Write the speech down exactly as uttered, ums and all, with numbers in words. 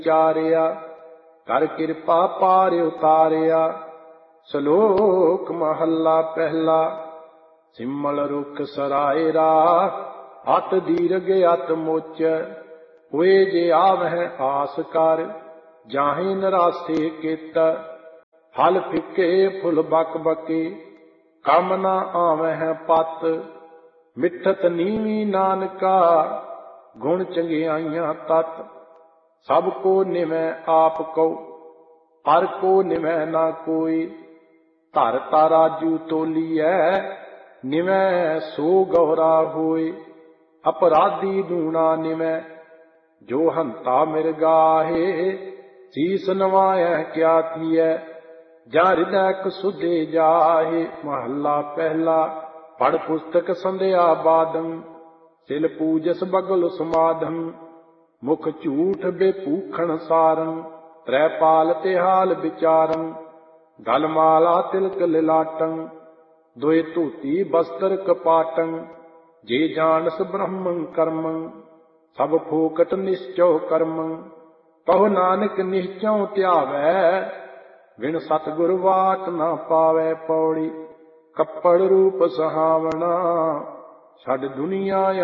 ਚਾਰਿਆ, ਕਰ ਕਿਰਪਾ ਪਾਰ ਉਤਾਰਿਆ। ਸ਼ਲੋਕ ਮਹੱਲਾ ਪਹਿਲਾ। ਸਿਮਲ ਰੁਖ ਸਰਾਏ ਰਾਹ, ਅਤ ਦੀਰਘ ਅਤ ਮੁੱਚ। ਹੋਏ ਜੇ ਆਵਹਿ ਆਸ ਕਰ, ਜਾਹੇ ਨਰਾਸੇ ਕਿਤ। ਫਲ ਫਿੱਕੇ ਫੁੱਲ ਬਕ ਬਕੇ, ਕੰਮ ਨਾ ਆਵਹਿ ਪਤ। ਮਿੱਠਤ ਨੀਵੀ ਨਾਨਕਾ, ਗੁਣ ਚੰਗਿਆਈਆਂ ਤਤ। ਸਭ ਕੋ ਨਿਵੈ ਆਪ ਕਉ, ਪਰ ਕੋ ਨਿਵੈ ਨਾ ਕੋਈ। ਧਰ ਤਾਰਾਜੂ ਤੋਲੀਐ, ਨਿਵੈ ਸੋ ਗੌਰਾ ਹੋਏ। ਅਪਰਾਧੀ ਦੂਣਾ ਨਿਵੈ, ਜੋ ਹੰਤਾ ਮਿਰਗਾਹੇ। ਸੀਸ ਨਵਾਇਐ ਕਿਆ ਥੀਐ, ਜਾਂ ਹਿਰਦੈ ਕਸੁਧੇ ਜਾਹੇ। ਮਹੱਲਾ ਪਹਿਲਾ। ਪੜ੍ਹ ਪੁਸਤਕ ਸੰਧਿਆ ਬਾਦੰ, ਸਿਲ ਪੂਜਸ ਬਗਲ ਸਮਾਧੰ। ਮੁਖ ਝੂਠ ਬੇਪੂਖਣ ਸਾਰੰ, ਤ੍ਰੈ ਪਾਲ ਤਿਹਾਲ ਵਿਚਾਰੰ। ਗਲ ਮਾਲਾ ਤਿਲਕ ਲਿਲਾਟੰ, ਦੋਇ ਧੋਤੀ ਬਸਤਰ ਕਪਾਟੰ। ਜੇ ਜਾਣਸ ਬ੍ਰਹਮੰ ਕਰਮੰ, ਸਭ ਫੋਕਟ ਨਿਸ਼ਚਉ ਕਰਮੰ। ਕਹੋ ਨਾਨਕ ਨਿਸ਼ਚਉ ਧਿਆਵੈ, ਬਿਨ ਸਤਿਗੁਰ ਵਾਟ ਨਾ ਪਾਵੈ। ਪੌੜੀ। ਕੱਪੜ ਰੂਪ ਸੁਹਾਵਣਾ, ਛੱਡ ਦੁਨੀਆ